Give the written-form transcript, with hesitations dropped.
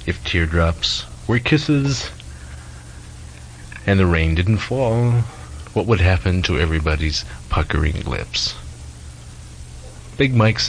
If teardrops were kisses and the rain didn't fall, what would happen to everybody's puckering lips? Big Mike